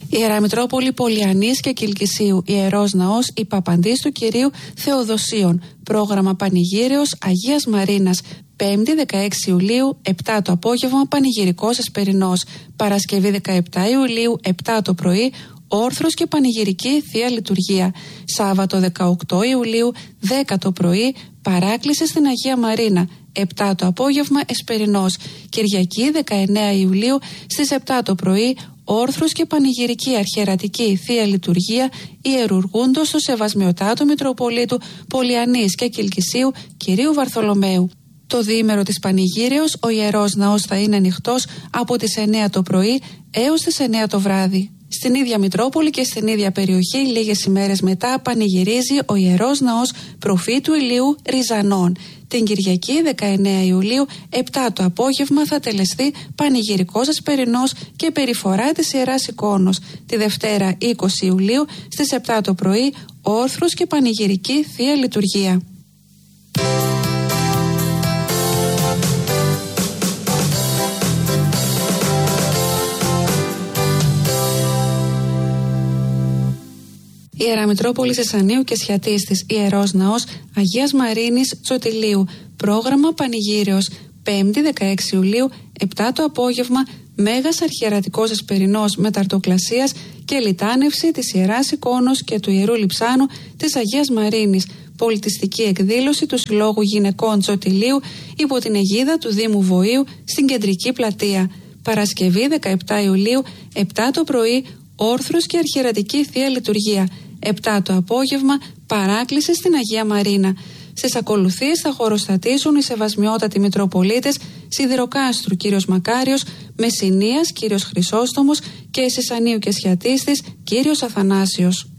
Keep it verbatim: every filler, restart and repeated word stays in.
Ιερά Μητρόπολη Πολιανής και Κιλκυσίου, Ιερός Ναός Υπαπαντής του Κυρίου Θεοδοσίων. Πρόγραμμα Πανηγύρεως Αγίας Μαρίνας. Πέμπτη δεκαέξι Ιουλίου, επτά το απόγευμα, Πανηγυρικός Εσπερινός. Παρασκευή δεκαεπτά Ιουλίου, επτά το πρωί, Όρθρος και Πανηγυρική Θεία Λειτουργία. Σάββατο δεκαοκτώ Ιουλίου, δέκα το πρωί, Παράκληση στην Αγία Μαρίνα. επτά το απόγευμα, Εσπερινός. Κυριακή δεκαεννέα Ιουλίου, στις επτά το πρωί, Όρθρος και Πανηγυρική Αρχιερατική Θεία Λειτουργία ιερουργούντος στο Σεβασμιωτάτο Μητροπολίτου Πολιανής και Κιλκυσίου Κυρίου Βαρθολομαίου. Το διήμερο της Πανηγύρεως ο Ιερός Ναός θα είναι ανοιχτός από τις εννέα το πρωί έως τις εννέα το βράδυ. Στην ίδια Μητρόπολη και στην ίδια περιοχή, λίγες ημέρες μετά, πανηγυρίζει ο Ιερός Ναός Προφήτου Ηλίου Ριζανών. Την Κυριακή δεκαεννέα Ιουλίου, επτά το απόγευμα, θα τελεστεί πανηγυρικός Εσπερινός και περιφορά της Ιεράς Εικόνος. Τη Δευτέρα είκοσι Ιουλίου, στις επτά το πρωί, Όρθρος και Πανηγυρική Θεία Λειτουργία. Ιερά Μητρόπολη Σεσανίου και Σιατίστης, Ιερός Ναός Αγίας Μαρίνης Τσοτηλίου. Πρόγραμμα Πανηγύρεως. Πέμπτη δεκαέξι Ιουλίου, επτά το απόγευμα, Μέγας Αρχιερατικός Εσπερινός Μεταρτοκλασίας και λιτάνευση της Ιεράς Εικόνος και του Ιερού Λειψάνου της Αγίας Μαρίνης. Πολιτιστική εκδήλωση του Συλλόγου Γυναικών Τσοτηλίου υπό την αιγίδα του Δήμου Βοήου στην Κεντρική Πλατεία. Παρασκευή δεκαεπτά Ιουλίου, επτά το πρωί, Όρθρος και Αρχιερατική Θεία Λειτουργία. επτά το απόγευμα, Παράκληση στην Αγία Μαρίνα. Στις ακολουθίες θα χωροστατήσουν οι Σεβασμιότατοι Μητροπολίτες Σιδηροκάστρου κύριος Μακάριος, Μεσσηνίας κύριος Χρυσόστομος και Σεσανίου και Σιατίστης κύριος Αθανάσιος.